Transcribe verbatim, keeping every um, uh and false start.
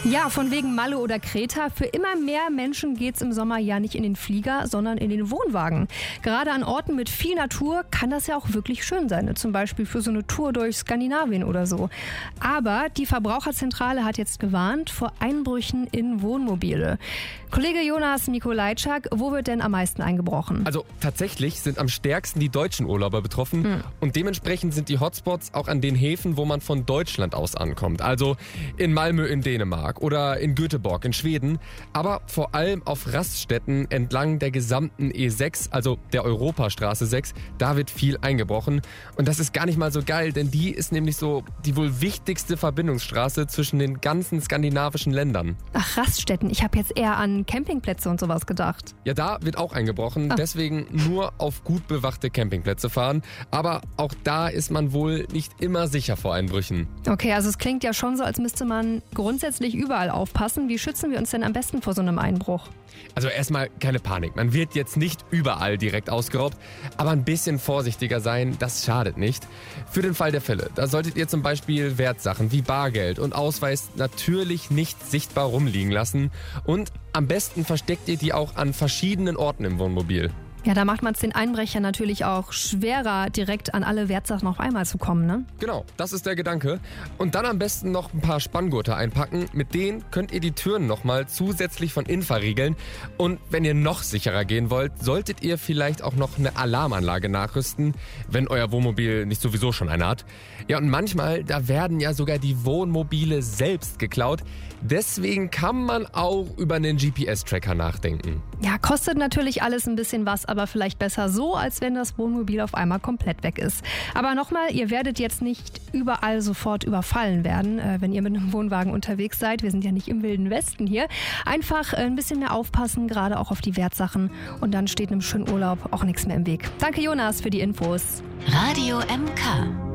Ja, von wegen Malle oder Kreta. Für immer mehr Menschen geht's im Sommer ja nicht in den Flieger, sondern in den Wohnwagen. Gerade an Orten mit viel Natur kann das ja auch wirklich schön sein. Ne? Zum Beispiel für so eine Tour durch Skandinavien oder so. Aber die Verbraucherzentrale hat jetzt gewarnt vor Einbrüchen in Wohnmobile. Kollege Jonas Mikolajczak, wo wird denn am meisten eingebrochen? Also tatsächlich sind am stärksten die deutschen Urlauber betroffen. Hm. Und dementsprechend sind die Hotspots auch an den Häfen, wo man von Deutschland aus ankommt. Also in Malmö in Dänemark oder in Göteborg in Schweden, aber vor allem auf Raststätten entlang der gesamten E sechs, also der Europastraße sechs, da wird viel eingebrochen. Und das ist gar nicht mal so geil, denn die ist nämlich so die wohl wichtigste Verbindungsstraße zwischen den ganzen skandinavischen Ländern. Ach, Raststätten, ich habe jetzt eher an Campingplätze und sowas gedacht. Ja, da wird auch eingebrochen, ah. deswegen nur auf gut bewachte Campingplätze fahren. Aber auch da ist man wohl nicht immer sicher vor Einbrüchen. Okay, also es klingt ja schon so, als müsste man grundsätzlich überall aufpassen. Wie schützen wir uns denn am besten vor so einem Einbruch? Also erstmal keine Panik. Man wird jetzt nicht überall direkt ausgeraubt, aber ein bisschen vorsichtiger sein, das schadet nicht. Für den Fall der Fälle, da solltet ihr zum Beispiel Wertsachen wie Bargeld und Ausweis natürlich nicht sichtbar rumliegen lassen. Und am besten versteckt ihr die auch an verschiedenen Orten im Wohnmobil. Ja, da macht man es den Einbrechern natürlich auch schwerer, direkt an alle Wertsachen auf einmal zu kommen, ne? Genau, das ist der Gedanke. Und dann am besten noch ein paar Spanngurte einpacken. Mit denen könnt ihr die Türen nochmal zusätzlich von innen verriegeln. Und wenn ihr noch sicherer gehen wollt, solltet ihr vielleicht auch noch eine Alarmanlage nachrüsten, wenn euer Wohnmobil nicht sowieso schon eine hat. Ja, und manchmal, da werden ja sogar die Wohnmobile selbst geklaut. Deswegen kann man auch über einen G P S-Tracker nachdenken. Ja, kostet natürlich alles ein bisschen was, aber vielleicht besser so, als wenn das Wohnmobil auf einmal komplett weg ist. Aber nochmal, ihr werdet jetzt nicht überall sofort überfallen werden, äh, wenn ihr mit einem Wohnwagen unterwegs seid. Wir sind ja nicht im Wilden Westen hier. Einfach äh, ein bisschen mehr aufpassen, gerade auch auf die Wertsachen. Und dann steht einem schönen Urlaub auch nichts mehr im Weg. Danke Jonas für die Infos. Radio M K.